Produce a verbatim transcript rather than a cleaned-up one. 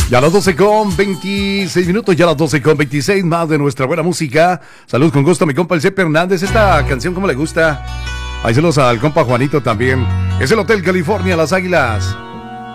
Ya a las doce con veintiséis minutos, ya a las doce con veintiséis, más de nuestra buena música. Salud con gusto, mi compa el Cepe Hernández. Esta canción, ¿cómo le gusta? Ahí se los al compa Juanito también. Es el Hotel California, Las Águilas.